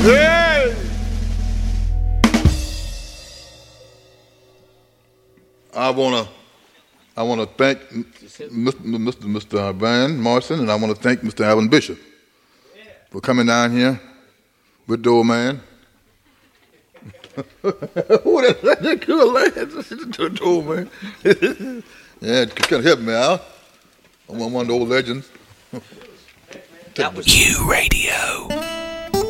Hey! I wanna thank Mr. Van Morrison, and I want to thank Mr. Alvin Bishop for coming down here with the old man. Who that good lad? The old man. Yeah, you can help me out. I'm one of the old legends. That was U Radio.